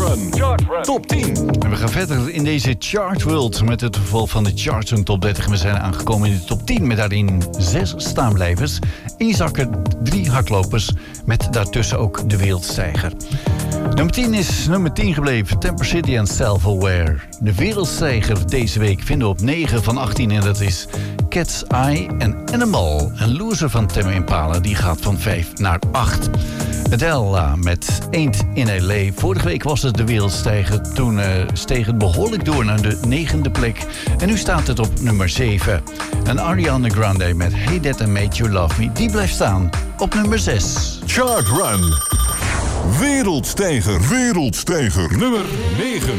Run. Top 10. En we gaan verder in deze Chart World met het vervolg van de Charts Top 30. We zijn aangekomen in de top 10 met daarin 6 staanblijvers, 1 zakker, 3 hardlopers met daartussen ook de wereldstijger. Nummer 10 is nummer 10 gebleven, Temper City en Self-Aware. De wereldstijger deze week vinden we op 9 van 18 en dat is Cat's Eye en Animal. Een loser van Tame Impala, die gaat van 5 naar 8. Adele met Ain't in L.A. Vorige week was het de wereldstijger. Toen steeg het behoorlijk door naar de 9e plek. En nu staat het op nummer 7. En Ariana Grande met Hey That I Made You Love Me. Die blijft staan op nummer 6. Chart Run. Wereldstijger. Nummer 9.